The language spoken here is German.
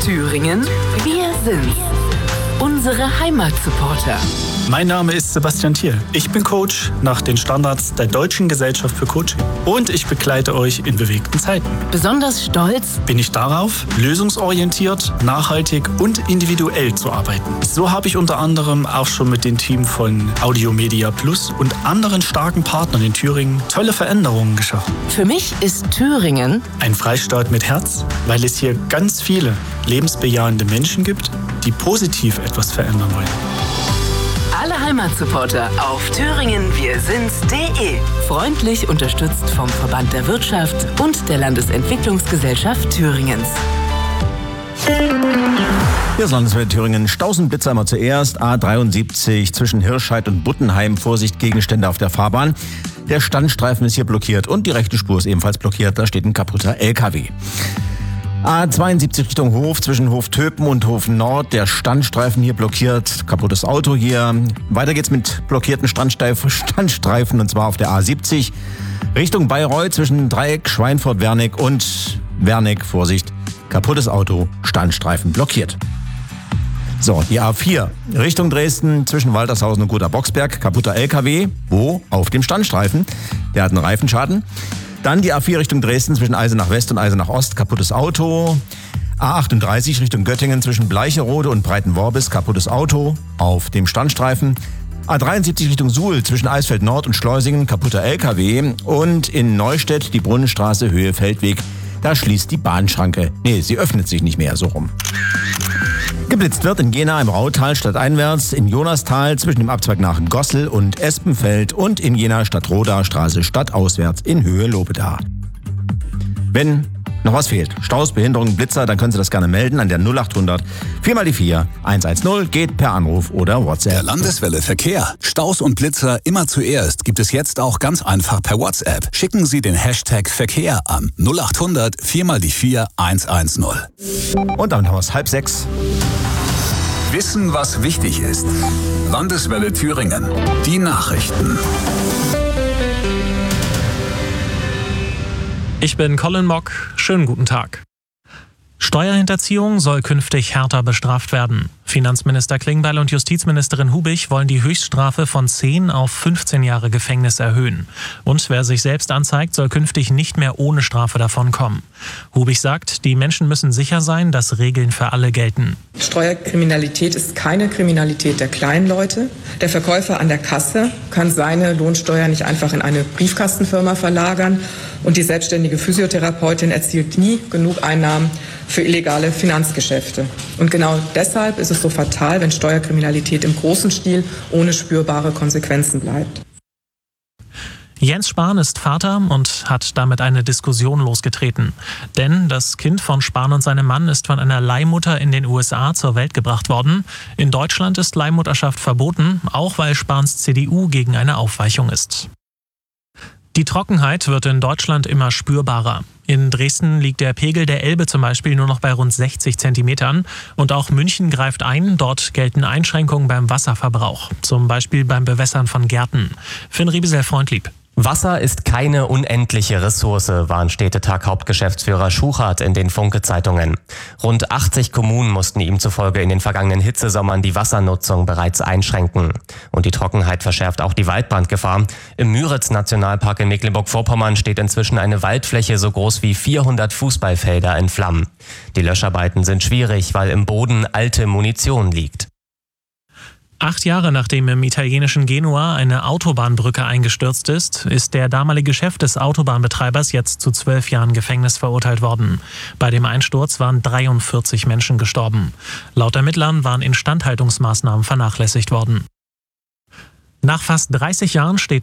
Thüringen, wir sind's. Unsere Heimatsupporter. Mein Name ist Sebastian Thiel. Ich bin Coach nach den Standards der Deutschen Gesellschaft für Coaching. Und ich begleite euch in bewegten Zeiten. Besonders stolz Bin ich darauf, lösungsorientiert, nachhaltig und individuell zu arbeiten. So habe ich unter anderem auch schon mit dem Team von Audiomedia Plus und anderen starken Partnern in Thüringen tolle Veränderungen geschaffen. Für mich ist Thüringen Ein Freistaat mit Herz, weil es hier ganz viele lebensbejahende Menschen gibt, die positiv etwas verändern wollen. alle Heimatsupporter auf thüringenwirsinds.de. Freundlich unterstützt vom Verband der Wirtschaft und der Landesentwicklungsgesellschaft Thüringens. Hier ist Landeswelle Thüringen. Staus und Blitzer immer zuerst. A73 zwischen Hirscheid und Buttenheim. Vorsicht, Gegenstände auf der Fahrbahn. Der Standstreifen ist hier blockiert und die rechte Spur ist ebenfalls blockiert. Da steht ein kaputter LKW. A72 Richtung Hof, zwischen Hof Töpen und Hof Nord. Der Standstreifen hier blockiert. Kaputtes Auto hier. Weiter geht's mit blockierten Standstreifen und zwar auf der A70. Richtung Bayreuth zwischen Dreieck, Schweinfurt, Wernick und Wernick. Vorsicht, kaputtes Auto, Standstreifen blockiert. So, die A4 Richtung Dresden zwischen Waltershausen und Guter Boxberg. Kaputter LKW. Wo? Auf dem Standstreifen. Der hat einen Reifenschaden. Dann die A4 Richtung Dresden zwischen Eisenach West und Eisenach Ost. Kaputtes Auto. A38 Richtung Göttingen zwischen Bleicherode und Breitenworbis. Kaputtes Auto auf dem Standstreifen. A73 Richtung Suhl zwischen Eisfeld Nord und Schleusingen. Kaputter LKW. Und in Neustädt die Brunnenstraße Höhe Feldweg. Da schließt die Bahnschranke. Nee, sie öffnet sich nicht mehr, so rum. Geblitzt wird in Jena im Rautal stadteinwärts, in Jonastal zwischen dem Abzweig nach Gossel und Espenfeld und in Jena Stadtroda Straße stadtauswärts in Höhe Lobeda. Wenn noch was fehlt, Staus, Behinderungen, Blitzer, dann können Sie das gerne melden an der 0800 4x4 110, geht per Anruf oder WhatsApp. Der Landeswelle Verkehr. Staus und Blitzer immer zuerst gibt es jetzt auch ganz einfach per WhatsApp. Schicken Sie den Hashtag Verkehr an 0800 4x4 110. Und dann haben wir es 5:30. Wissen, was wichtig ist. Landeswelle Thüringen. Die Nachrichten. Ich bin Colin Mock. Schönen guten Tag. Steuerhinterziehung soll künftig härter bestraft werden. Finanzminister Klingbeil und Justizministerin Hubig wollen die Höchststrafe von 10 auf 15 Jahre Gefängnis erhöhen. Und wer sich selbst anzeigt, soll künftig nicht mehr ohne Strafe davonkommen. Hubig sagt, die Menschen müssen sicher sein, dass Regeln für alle gelten. Steuerkriminalität ist keine Kriminalität der kleinen Leute. Der Verkäufer an der Kasse kann seine Lohnsteuer nicht einfach in eine Briefkastenfirma verlagern. Und die selbstständige Physiotherapeutin erzielt nie genug Einnahmen für illegale Finanzgeschäfte. Und genau deshalb ist es so fatal, wenn Steuerkriminalität im großen Stil ohne spürbare Konsequenzen bleibt. Jens Spahn ist Vater und hat damit eine Diskussion losgetreten. Denn das Kind von Spahn und seinem Mann ist von einer Leihmutter in den USA zur Welt gebracht worden. In Deutschland ist Leihmutterschaft verboten, auch weil Spahns CDU gegen eine Aufweichung ist. Die Trockenheit wird in Deutschland immer spürbarer. In Dresden liegt der Pegel der Elbe zum Beispiel nur noch bei rund 60 Zentimetern. Und auch München greift ein. Dort gelten Einschränkungen beim Wasserverbrauch. Zum Beispiel beim Bewässern von Gärten. Finn Riebesel-Freundlieb. Wasser ist keine unendliche Ressource, warnt Städtetag-Hauptgeschäftsführer Schuchart in den Funke-Zeitungen. Rund 80 Kommunen mussten ihm zufolge in den vergangenen Hitzesommern die Wassernutzung bereits einschränken. Und die Trockenheit verschärft auch die Waldbrandgefahr. Im Müritz-Nationalpark in Mecklenburg-Vorpommern steht inzwischen eine Waldfläche so groß wie 400 Fußballfelder in Flammen. Die Löscharbeiten sind schwierig, weil im Boden alte Munition liegt. 8 Jahre nachdem im italienischen Genua eine Autobahnbrücke eingestürzt ist, ist der damalige Chef des Autobahnbetreibers jetzt zu 12 Jahren Gefängnis verurteilt worden. Bei dem Einsturz waren 43 Menschen gestorben. Laut Ermittlern waren Instandhaltungsmaßnahmen vernachlässigt worden. Nach fast 30 Jahren steht